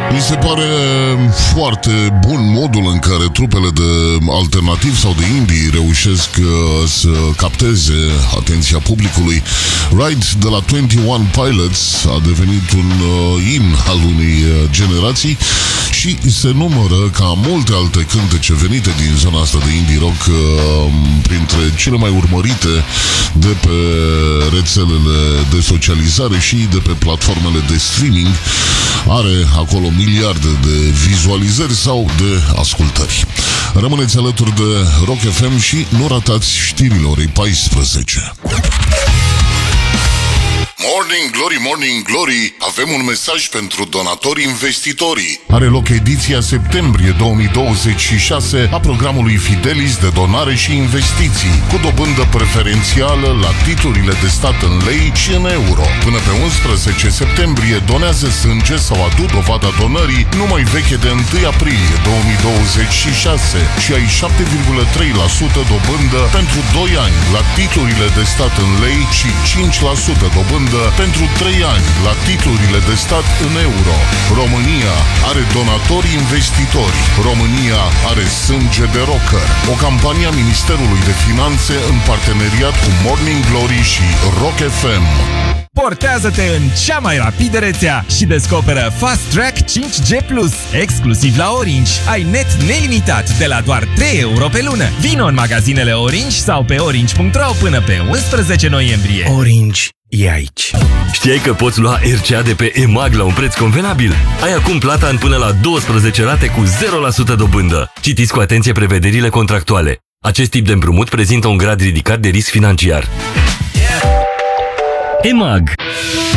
Mi se pare foarte bun modul în care trupele de alternativ sau de indie reușesc să capteze atenția publicului. Ride de la 21 Pilots a devenit un imn al unei generații și se numără ca multe alte cântece venite din zona asta de indie rock printre cele mai urmărite de pe rețelele de socializare și de pe platformele de streaming. Are acolo miliarde de vizualizări sau de ascultări. Rămâneți alături de Rock FM și nu ratați știrile orei 14. Morning Glory, Morning Glory, avem un mesaj pentru donatorii investitorii. Are loc ediția septembrie 2026 a programului Fidelis de donare și investiții, cu dobândă preferențială la titlurile de stat în lei și în euro. Până pe 11 septembrie donează sânge sau adu dovada donării numai veche de 1 aprilie 2026 și ai 7,3% dobândă pentru 2 ani la titlurile de stat în lei și 5% dobândă pentru 3 ani la titlurile de stat în euro. România are donatori investitori. România are sânge de rocker. O campanie a Ministerului de Finanțe în parteneriat cu Morning Glory și Rock FM. Portează-te în cea mai rapidă rețea și descoperă Fast Track 5G+, exclusiv la Orange. Ai net nelimitat de la doar 3 euro pe lună. Vino în magazinele Orange sau pe orange.ro până pe 11 noiembrie. Orange e aici. Știai că poți lua RCA de pe EMAG la un preț convenabil? Ai acum plata în până la 12 rate cu 0% dobândă. Citiți cu atenție prevederile contractuale. Acest tip de împrumut prezintă un grad ridicat de risc financiar. EMAG.